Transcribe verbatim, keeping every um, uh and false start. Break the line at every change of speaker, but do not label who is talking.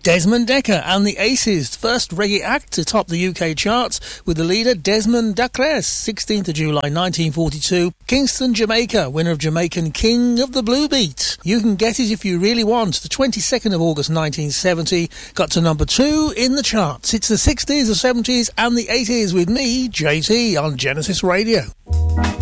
Desmond Dekker and the Aces, first reggae act to top the U K charts with the leader Desmond Dekker, sixteenth of July nineteen forty-two, Kingston, Jamaica, winner of Jamaican King of the Blue Beat. You Can Get It If You Really Want, the twenty-second of August nineteen seventy, got to number two in the charts. It's the sixties, the seventies and the eighties with me, J T, on Genesis Radio.